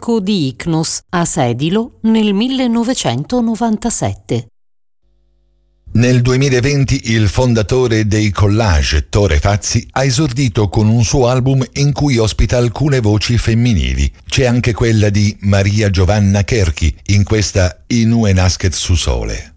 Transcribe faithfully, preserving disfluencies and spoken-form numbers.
palco di Icnos a Sedilo nel millenovecentonovantasette. Nel duemilaventi il fondatore dei Collage, Tore Fazzi, ha esordito con un suo album in cui ospita alcune voci femminili. C'è anche quella di Maria Giovanna Cherchi in questa I nue nascet su sole.